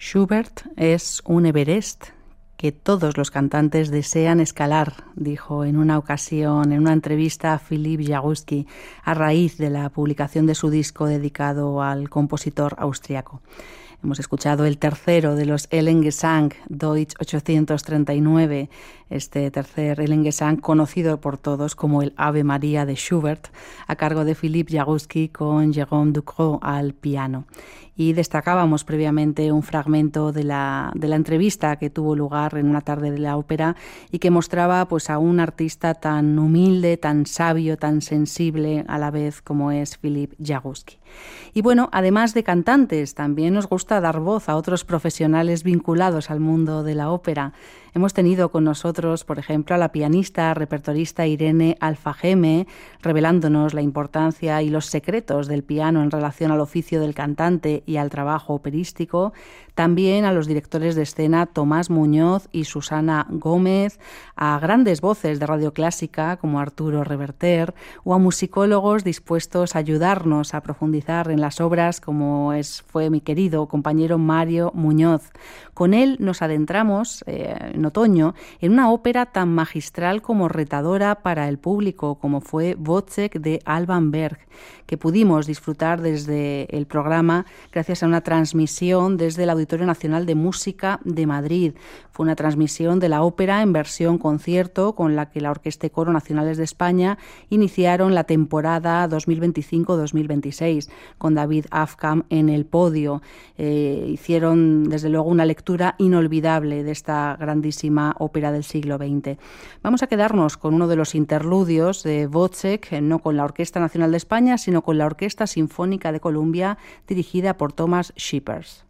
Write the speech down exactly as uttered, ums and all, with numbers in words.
Schubert es un Everest que todos los cantantes desean escalar, dijo en una ocasión, en una entrevista a Philipp Jaroussky, a raíz de la publicación de su disco dedicado al compositor austriaco. Hemos escuchado el tercero de los Ellengesang, Deutsch ochocientos treinta y nueve, este tercer Ellengesang conocido por todos como el Ave María de Schubert, a cargo de Philipp Jaroussky con Jérôme Ducrot al piano. Y destacábamos previamente un fragmento de la, de la entrevista que tuvo lugar en una tarde de la ópera y que mostraba pues, a un artista tan humilde, tan sabio, tan sensible a la vez como es Philipp Jaroussky. Y bueno, además de cantantes, también nos gusta dar voz a otros profesionales vinculados al mundo de la ópera. Hemos tenido con nosotros, por ejemplo, a la pianista, repertorista Irene Alfageme, revelándonos la importancia y los secretos del piano en relación al oficio del cantante y al trabajo operístico. También a los directores de escena Tomás Muñoz y Susana Gómez, a grandes voces de radio clásica como Arturo Reverter o a musicólogos dispuestos a ayudarnos a profundizar en las obras como es, fue mi querido compañero Mario Muñoz. Con él nos adentramos eh, en otoño en una ópera tan magistral como retadora para el público como fue Wozzeck de Alban Berg, que pudimos disfrutar desde el programa gracias a una transmisión desde el Auditorio Nacional de Música de Madrid. Fue una transmisión de la ópera en versión concierto con la que la Orquesta y Coro Nacionales de España iniciaron la temporada dos mil veinticinco dos mil veintiséis con David Afkam en el podio. Eh, hicieron desde luego una lectura inolvidable de esta grandísima ópera del siglo veinte. Vamos a quedarnos con uno de los interludios de Wozzeck, no con la Orquesta Nacional de España, sino con la Orquesta Sinfónica de Columbia dirigida por Thomas Shippers.